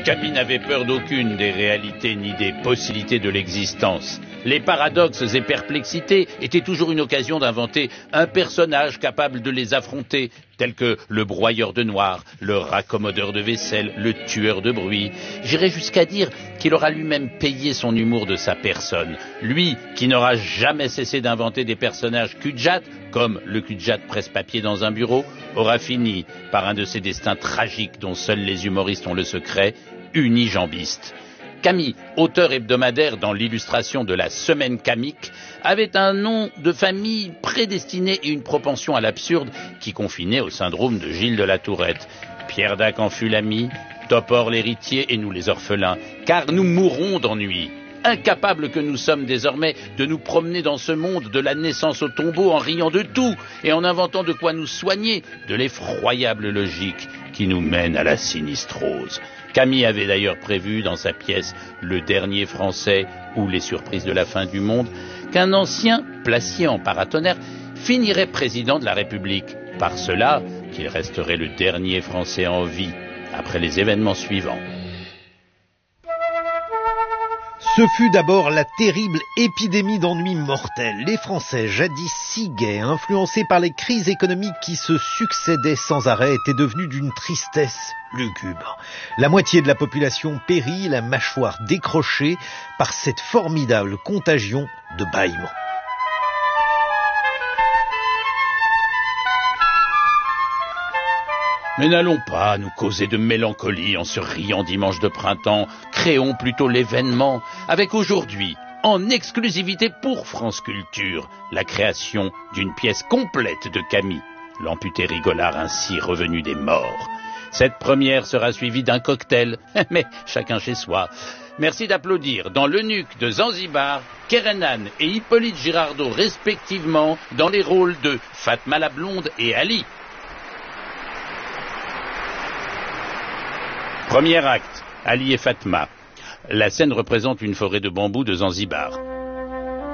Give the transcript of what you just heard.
Camille n'avait peur d'aucune des réalités ni des possibilités de l'existence. Les paradoxes et perplexités étaient toujours une occasion d'inventer un personnage capable de les affronter, tel que le broyeur de noir, le raccommodeur de vaisselle, le tueur de bruit. J'irais jusqu'à dire qu'il aura lui-même payé son humour de sa personne. Lui qui n'aura jamais cessé d'inventer des personnages cul-de-jatte, comme le cul-de-jatte presse-papier dans un bureau, aura fini par un de ces destins tragiques dont seuls les humoristes ont le secret, unijambiste. Camille, auteur hebdomadaire dans l'illustration de la Semaine Camique, avait un nom de famille prédestiné et une propension à l'absurde qui confinait au syndrome de Gilles de la Tourette. Pierre Dac en fut l'ami, Topor l'héritier et nous les orphelins, car nous mourrons d'ennui. Incapables que nous sommes désormais de nous promener dans ce monde de la naissance au tombeau en riant de tout et en inventant de quoi nous soigner de l'effroyable logique qui nous mène à la sinistrose. Camille avait d'ailleurs prévu dans sa pièce Le Dernier Français ou Les Surprises de la fin du monde qu'un ancien, placié en paratonnerre, finirait président de la République. Par cela, qu'il resterait le dernier Français en vie après les événements suivants. Ce fut d'abord la terrible épidémie d'ennui mortel. Les Français, jadis si gais, influencés par les crises économiques qui se succédaient sans arrêt, étaient devenus d'une tristesse lugubre. La moitié de la population périt, la mâchoire décrochée, par cette formidable contagion de bâillements. Mais n'allons pas nous causer de mélancolie en ce riant dimanche de printemps. Créons plutôt l'événement, avec aujourd'hui, en exclusivité pour France Culture, la création d'une pièce complète de Camille, l'amputé rigolard ainsi revenu des morts. Cette première sera suivie d'un cocktail, mais chacun chez soi. Merci d'applaudir dans l'Eunuque de Zanzibar, Kerenan et Hippolyte Girardot respectivement dans les rôles de Fatma la Blonde et Ali. Premier acte, Ali et Fatma. La scène représente une forêt de bambous de Zanzibar.